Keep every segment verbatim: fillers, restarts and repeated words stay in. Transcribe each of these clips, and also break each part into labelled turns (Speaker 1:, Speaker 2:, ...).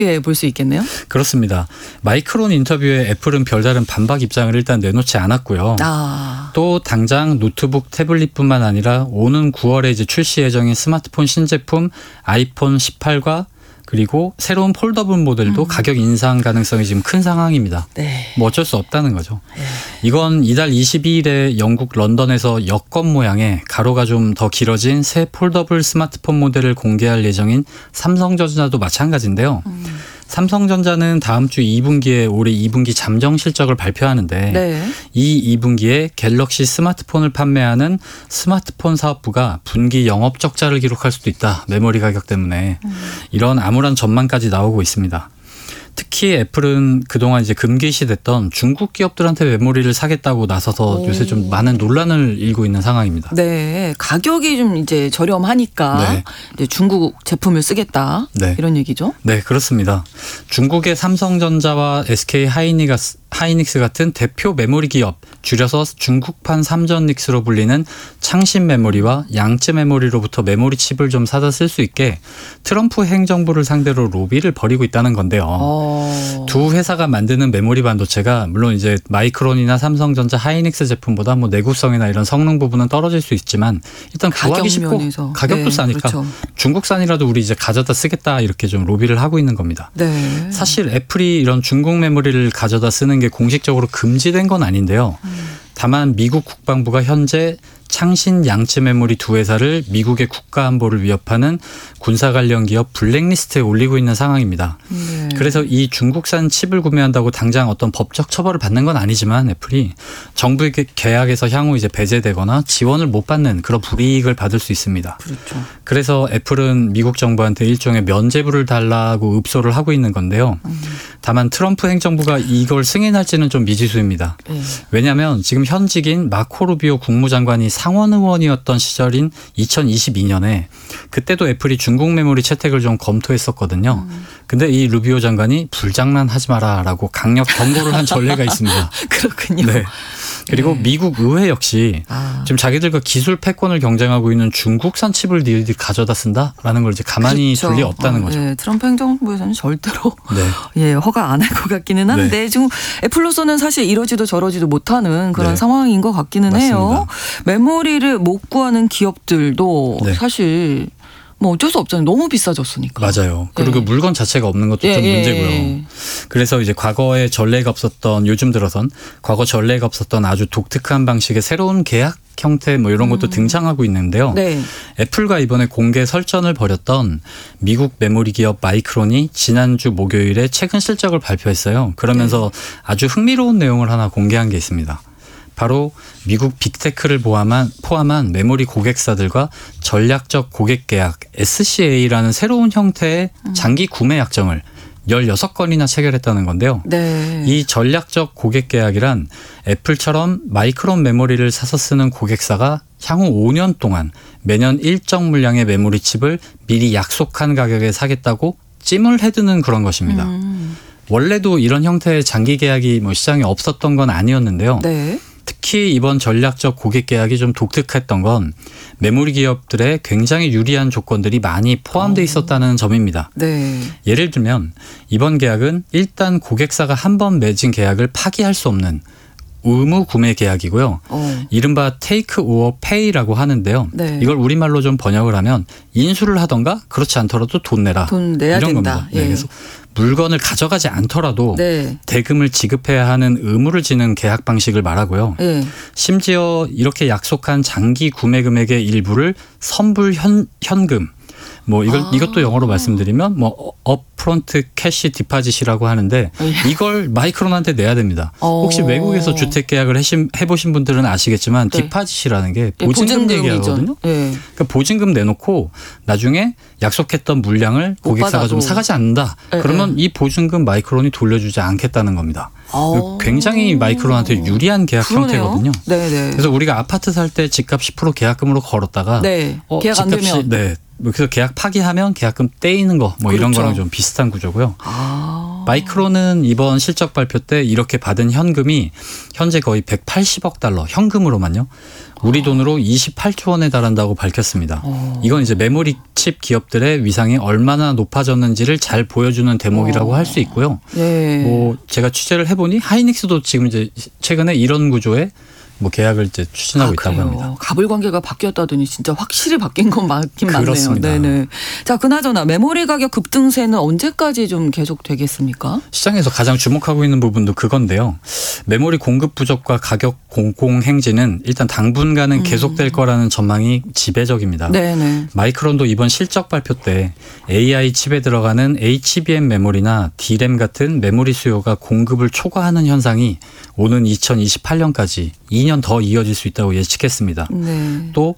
Speaker 1: 예, 볼 수 있겠네요.
Speaker 2: 그렇습니다. 마이크론 인터뷰에 애플은 별다른 반박 입장을 일단 내놓지 않았고요.
Speaker 1: 아.
Speaker 2: 또 당장 노트북, 태블릿뿐만 아니라 오는 구월에 이제 출시 예정인 스마트폰 신제품 아이폰 십팔과 그리고 새로운 폴더블 모델도 음. 가격 인상 가능성이 지금 큰 상황입니다.
Speaker 1: 네.
Speaker 2: 뭐 어쩔 수 없다는 거죠.
Speaker 1: 네.
Speaker 2: 이건 이달 이십이일에 영국 런던에서 여권 모양의 가로가 좀 더 길어진 새 폴더블 스마트폰 모델을 공개할 예정인 삼성전자도 마찬가지인데요. 음. 삼성전자는 다음 주 이 분기에 올해 이 분기 잠정 실적을 발표하는데 네. 이 이 분기에 갤럭시 스마트폰을 판매하는 스마트폰 사업부가 분기 영업 적자를 기록할 수도 있다. 메모리 가격 때문에. 음. 이런 암울한 전망까지 나오고 있습니다. 특히 애플은 그동안 이제 금기시됐던 중국 기업들한테 메모리를 사겠다고 나서서 오. 요새 좀 많은 논란을 일고 있는 상황입니다.
Speaker 1: 네, 가격이 좀 이제 저렴하니까 네. 이제 중국 제품을 쓰겠다 네. 이런 얘기죠.
Speaker 2: 네, 그렇습니다. 중국의 삼성전자와 에스케이 하이닉스, 하이닉스 같은 대표 메모리 기업, 줄여서 중국판 삼전닉스로 불리는 창신 메모리와 양쯔 메모리로부터 메모리 칩을 좀 사다 쓸 수 있게 트럼프 행정부를 상대로 로비를 벌이고 있다는 건데요. 오. 두 회사가 만드는 메모리 반도체가 물론 이제 마이크론이나 삼성전자, 하이닉스 제품보다 뭐 내구성이나 이런 성능 부분은 떨어질 수 있지만 일단 구하기 쉽고 면에서. 가격도 네, 싸니까 그렇죠. 중국산이라도 우리 이제 가져다 쓰겠다 이렇게 좀 로비를 하고 있는 겁니다.
Speaker 1: 네.
Speaker 2: 사실 애플이 이런 중국 메모리를 가져다 쓰는 게 공식적으로 금지된 건 아닌데요. 음. 다만 미국 국방부가 현재 창신, 양쯔 메모리 두 회사를 미국의 국가 안보를 위협하는 군사 관련 기업 블랙리스트에 올리고 있는 상황입니다. 네. 그래서 이 중국산 칩을 구매한다고 당장 어떤 법적 처벌을 받는 건 아니지만 애플이 정부의 계약에서 향후 이제 배제되거나 지원을 못 받는 그런 불이익을 받을 수 있습니다.
Speaker 1: 그렇죠.
Speaker 2: 그래서 애플은 미국 정부한테 일종의 면죄부를 달라고 읍소를 하고 있는 건데요. 음. 다만 트럼프 행정부가 이걸 승인할지는 좀 미지수입니다. 네. 왜냐하면 지금 현직인 마코 루비오 국무장관이 상원 의원이었던 시절인 이천이십이년에 그때도 애플이 중국 메모리 채택을 좀 검토했었거든요. 음. 근데 이 루비오 장관이 불장난하지 마라라고 강력 경고를 한 전례가 있습니다.
Speaker 1: 그렇군요.
Speaker 2: 네. 그리고 네. 미국 의회 역시 아. 지금 자기들과 기술 패권을 경쟁하고 있는 중국산 칩을 니들이 가져다 쓴다라는 걸 이제 가만히
Speaker 1: 그렇죠.
Speaker 2: 둘 리 없다는
Speaker 1: 어,
Speaker 2: 거죠.
Speaker 1: 네. 트럼프 행정부에서는 절대로
Speaker 2: 네.
Speaker 1: 예, 허가 안 할 것 같기는 한데 네. 지금 애플로서는 사실 이러지도 저러지도 못하는 그런 네. 상황인 것 같기는 맞습니다. 해요. 메모리를 못 구하는 기업들도 네. 사실 뭐 어쩔 수 없잖아요. 너무 비싸졌으니까.
Speaker 2: 맞아요. 그리고 예. 물건 자체가 없는 것도 예, 좀 문제고요. 예. 그래서 이제 과거에 전례가 없었던 요즘 들어선 과거 전례가 없었던 아주 독특한 방식의 새로운 계약 형태 뭐 이런 것도 음. 등장하고 있는데요. 네. 애플과 이번에 공개 설전을 벌였던 미국 메모리 기업 마이크론이 지난주 목요일에 최근 실적을 발표했어요. 그러면서 네. 아주 흥미로운 내용을 하나 공개한 게 있습니다. 바로 미국 빅테크를 포함한, 포함한 메모리 고객사들과 전략적 고객 계약 에스씨에이라는 새로운 형태의 장기 구매 약정을 열여섯 건이나 체결했다는 건데요. 네. 이 전략적 고객 계약이란 애플처럼 마이크론 메모리를 사서 쓰는 고객사가 향후 오 년 동안 매년 일정 물량의 메모리 칩을 미리 약속한 가격에 사겠다고 찜을 해두는 그런 것입니다. 음. 원래도 이런 형태의 장기 계약이 뭐 시장에 없었던 건 아니었는데요. 네. 특히 이번 전략적 고객 계약이 좀 독특했던 건 메모리 기업들의 굉장히 유리한 조건들이 많이 포함되어 있었다는 점입니다. 네. 예를 들면 이번 계약은 일단 고객사가 한 번 맺은 계약을 파기할 수 없는 의무 구매 계약이고요. 어. 이른바 테이크 오어 페이라고 하는데요. 네. 이걸 우리말로 좀 번역을 하면 인수를 하던가 그렇지 않더라도 돈 내라. 돈 내야 이런 된다. 겁니다. 네. 예. 그래서 물건을 가져가지 않더라도 네. 대금을 지급해야 하는 의무를 지는 계약 방식을 말하고요. 네. 심지어 이렇게 약속한 장기 구매 금액의 일부를 선불 현, 현금 뭐 이걸 아. 이것도 영어로 말씀드리면 뭐 업프론트 캐시 디파짓이라고 하는데 이걸 마이크론한테 내야 됩니다. 혹시 외국에서 주택 계약을 해보신 분들은 아시겠지만 네. 디파짓이라는 게 보증금 얘기하거든요. 네. 그러니까 보증금 내놓고 나중에 약속했던 물량을 고객사가 좀 사가지 않는다. 네. 그러면 이 보증금 마이크론이 돌려주지 않겠다는 겁니다. 굉장히 마이크론한테 유리한 계약 그러네요. 형태거든요. 네네. 그래서 우리가 아파트 살 때 집값 십 퍼센트 계약금으로 걸었다가
Speaker 1: 네. 어, 계약 안 되면
Speaker 2: 네. 그래서 계약 파기하면 계약금 떼이는 거 뭐 그렇죠. 이런 거랑 좀 비슷한 구조고요.
Speaker 1: 아.
Speaker 2: 마이크론은 이번 실적 발표 때 이렇게 받은 현금이 현재 거의 백팔십억 달러 현금으로만요. 우리 돈으로 이십팔조 원에 달한다고 밝혔습니다. 어. 이건 이제 메모리 칩 기업들의 위상이 얼마나 높아졌는지를 잘 보여주는 대목이라고 어. 할 수 있고요. 예. 뭐 제가 취재를 해보니 하이닉스도 지금 이제 최근에 이런 구조의 뭐 계약을 이제 추진하고 아, 있다고
Speaker 1: 그래요.
Speaker 2: 합니다.
Speaker 1: 갑을 관계가 바뀌었다더니 진짜 확실히 바뀐 건 맞긴
Speaker 2: 그렇습니다.
Speaker 1: 맞네요. 네네. 자, 그나저나 메모리 가격 급등세는 언제까지 좀 계속 되겠습니까?
Speaker 2: 시장에서 가장 주목하고 있는 부분도 그건데요. 메모리 공급 부족과 가격 공공행진은 일단 당분간은 음. 계속될 거라는 전망이 지배적입니다. 네네. 마이크론도 이번 실적 발표 때 에이아이 칩에 들어가는 에이치비엠 메모리나 디램 같은 메모리 수요가 공급을 초과하는 현상이 오는 이천이십팔 년까지 이 년 더 이어질 수 있다고 예측했습니다. 네. 또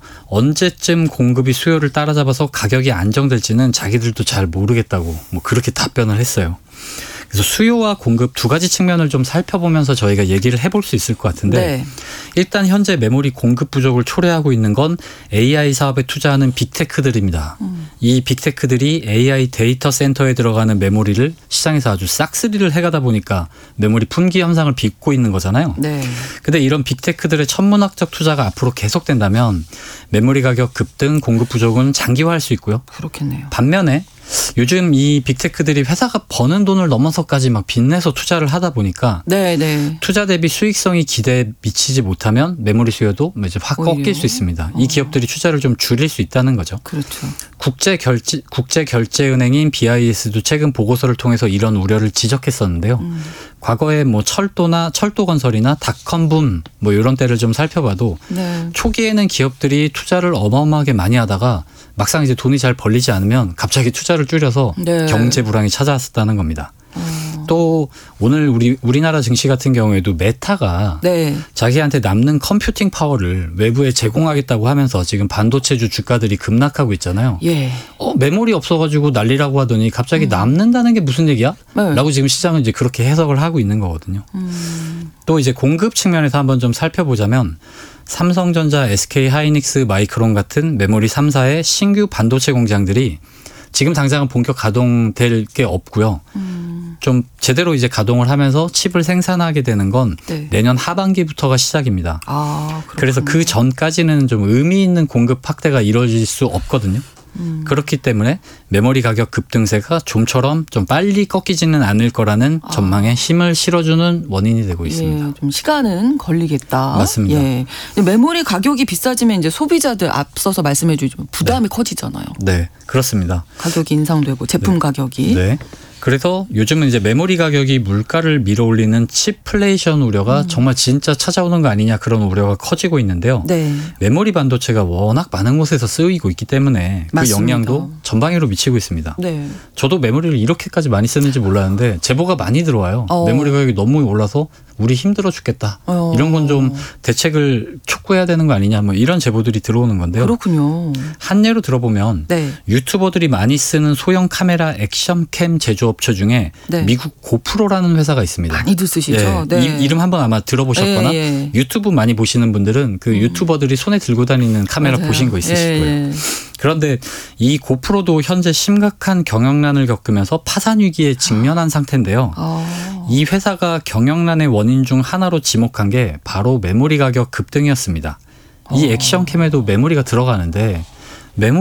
Speaker 2: 언제쯤 공급이 수요를 따라잡아서 가격이 안정될지는 자기들도 잘 모르겠다고 뭐 그렇게 답변을 했어요. 그래서 수요와 공급 두 가지 측면을 좀 살펴보면서 저희가 얘기를 해볼 수 있을 것 같은데 네. 일단 현재 메모리 공급 부족을 초래하고 있는 건 에이아이 사업에 투자하는 빅테크들입니다. 음. 이 빅테크들이 에이아이 데이터 센터에 들어가는 메모리를 시장에서 아주 싹쓸이를 해가다 보니까 메모리 품귀 현상을 빚고 있는 거잖아요. 네. 근데 이런 빅테크들의 천문학적 투자가 앞으로 계속된다면 메모리 가격 급등, 공급 부족은 장기화할 수 있고요.
Speaker 1: 그렇겠네요.
Speaker 2: 반면에 요즘 이 빅테크들이 회사가 버는 돈을 넘어서까지 막 빚내서 투자를 하다 보니까 네, 네. 투자 대비 수익성이 기대에 미치지 못하면 메모리 수요도 이제 확 오히려? 꺾일 수 있습니다. 어. 이 기업들이 투자를 좀 줄일 수 있다는 거죠.
Speaker 1: 그렇죠.
Speaker 2: 국제 결제 국제 결제은행인 비아이에스도 최근 보고서를 통해서 이런 우려를 지적했었는데요. 음. 과거에 뭐 철도나 철도 건설이나 닷컴 붐 뭐 이런 때를 좀 살펴봐도 네. 초기에는 기업들이 투자를 어마어마하게 많이 하다가 막상 이제 돈이 잘 벌리지 않으면 갑자기 투자를 줄여서 네. 경제 불황이 찾아왔었다는 겁니다. 어. 또 오늘 우리 우리나라 증시 같은 경우에도 메타가 네. 자기한테 남는 컴퓨팅 파워를 외부에 제공하겠다고 하면서 지금 반도체주 주가들이 급락하고 있잖아요. 예. 어, 메모리 없어가지고 난리라고 하더니 갑자기 음. 남는다는 게 무슨 얘기야? 네. 라고 지금 시장은 이제 그렇게 해석을 하고 있는 거거든요. 음. 또 이제 공급 측면에서 한번 좀 살펴보자면 삼성전자, 에스케이 하이닉스, 마이크론 같은 메모리 삼 사의 신규 반도체 공장들이 지금 당장은 본격 가동될 게 없고요. 음. 좀 제대로 이제 가동을 하면서 칩을 생산하게 되는 건 네. 내년 하반기부터가 시작입니다. 아, 그래서 그 전까지는 좀 의미 있는 공급 확대가 이루어질 수 없거든요. 음. 그렇기 때문에 메모리 가격 급등세가 좀처럼 좀 빨리 꺾이지는 않을 거라는 아. 전망에 힘을 실어주는 원인이 되고 있습니다.
Speaker 1: 예, 좀 시간은 걸리겠다.
Speaker 2: 맞습니다.
Speaker 1: 예. 메모리 가격이 비싸지면 이제 소비자들 앞서서 말씀해 주지만 부담이 네. 커지잖아요.
Speaker 2: 네, 그렇습니다.
Speaker 1: 가격이 인상되고 제품
Speaker 2: 네.
Speaker 1: 가격이.
Speaker 2: 네. 그래서 요즘은 이제 메모리 가격이 물가를 밀어올리는 칩플레이션 우려가 음. 정말 진짜 찾아오는 거 아니냐 그런 우려가 커지고 있는데요. 네. 메모리 반도체가 워낙 많은 곳에서 쓰이고 있기 때문에 그 맞습니다. 영향도 전방위로 미치고 있습니다. 네. 저도 메모리를 이렇게까지 많이 쓰는지 몰랐는데 제보가 많이 들어와요. 어. 메모리 가격이 너무 올라서 우리 힘들어 죽겠다. 어. 이런 건 좀 대책을 촉구해야 되는 거 아니냐 뭐 이런 제보들이 들어오는 건데요.
Speaker 1: 그렇군요.
Speaker 2: 한 예로 들어보면 네. 유튜버들이 많이 쓰는 소형 카메라 액션캠 제조업체 중에 네. 미국 고프로라는 회사가 있습니다.
Speaker 1: 많이들 쓰시죠.
Speaker 2: 네. 네. 이, 이름 한번 아마 들어보셨거나 예, 예. 유튜브 많이 보시는 분들은 그 음. 유튜버들이 손에 들고 다니는 카메라 맞아요. 보신 거 있으실 예, 거예요. 예. 그런데 이 고프로도 현재 심각한 경영난을 겪으면서 파산 위기에 직면한 상태인데요. 아. 이 회사가 경영난의 원인 중 하나로 지목한 게 바로 메모리 가격 급등이었습니다. 이 액션캠에도 메모리가 들어가는데 메모리